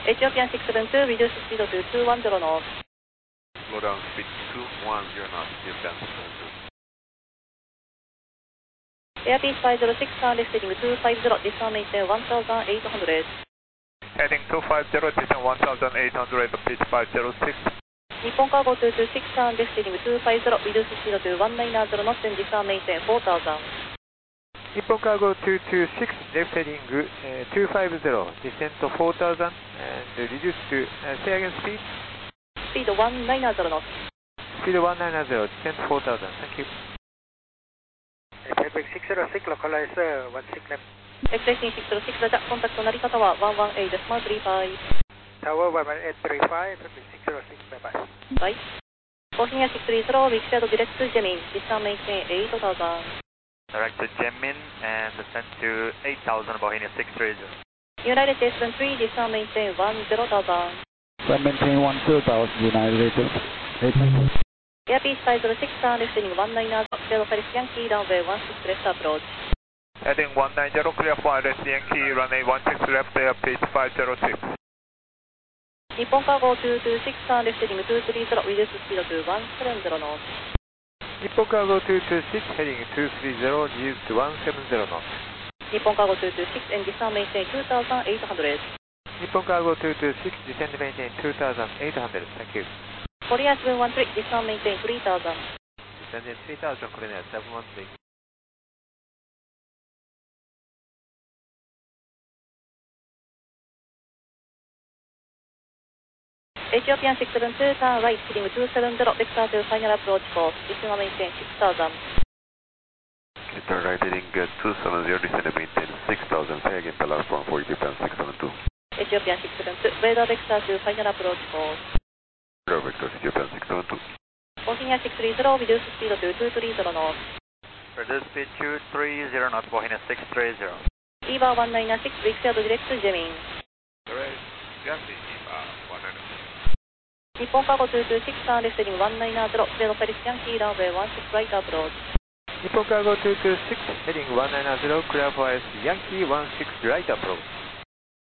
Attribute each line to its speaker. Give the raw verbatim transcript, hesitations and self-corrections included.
Speaker 1: Ethiopian six seven two, reduce speed to two one zero knots.
Speaker 2: Slow down speed two one zero knots, Ethiopian six seven two.
Speaker 1: Airbus five zero six, left heading two five zero, descent maintain one thousand eight hundred.
Speaker 3: Heading two five zero, descent one thousand eight hundred, pitch five zero six.
Speaker 1: Nippon Cargo two two six, left heading two five zero, reduce speed to one nine zero knots and descent maintain four thousand.
Speaker 3: Nippon Cargo two two six, left heading uh, two five zero, descent to four thousand and reduce to, uh, say again speed?
Speaker 1: Speed one nine zero knots.
Speaker 3: Speed one nine zero, descent four thousand, thank you.
Speaker 4: Fabric six zero six, localizer one six left.
Speaker 1: Expecting six zero six, Raja, contact 成り方はone one eight decimal three five.
Speaker 4: Tower one one eight three five, Fabric six zero six, bye bye.
Speaker 1: Bye. Bosnia six three zero, weak shadow direct to Jemin, descent maintain eight thousand.
Speaker 5: Direct to Jemin and descend to eight thousand, Bohemia six three zero.
Speaker 1: United eight seven three, descent maintain one zero thousand.
Speaker 6: Descent maintain one zero thousand, United eight seven three.
Speaker 1: Airbus five zero six, left heading one nine zero, zero Paris Yankee, runway one six left approach.
Speaker 3: Heading one nine zero, clear for Paris Yankee, runway one six left, air pitch five zero six.
Speaker 1: Nippon Cargo two two six, left heading two three zero, reduce speed to one seven zero knots.
Speaker 3: Nippon Cargo two two six, heading two three zero, reduce to one seven zero knots.
Speaker 1: Nippon Cargo two two six and descent maintain two thousand eight hundred.
Speaker 3: Nippon Cargo two two six, descend maintain two thousand eight hundred, thank you.
Speaker 1: Korea seven one three, descent maintain three thousand.
Speaker 3: Descend three thousand, Korea seven one three.
Speaker 1: Ethiopian six seven two, turn right, heading two seven zero, vector to final approach course, descent maintain six thousand.
Speaker 2: Turn right heading uh, two seven zero, descend maintain six thousand, fly again Palace one for Ethiopian six seven two.
Speaker 1: Ethiopian six seven two, radar vector to final approach course.
Speaker 2: Radar vector Ethiopian six seven two.
Speaker 1: Bosnia six three zero, reduce speed to two three zero knots.
Speaker 5: Reduce speed two three zero knots, Bohemia six three zero.
Speaker 1: Eva one nine six, weak shadow direct to Jemin.
Speaker 2: Direct, Yankee, Eva one nine six.
Speaker 1: Nippon Cargo two two six, left heading one nine zero, zero Paris Yankee, runway one six right approach.
Speaker 3: Nippon Cargo two two six, heading one nine zero, clear for Yankee one six right approach.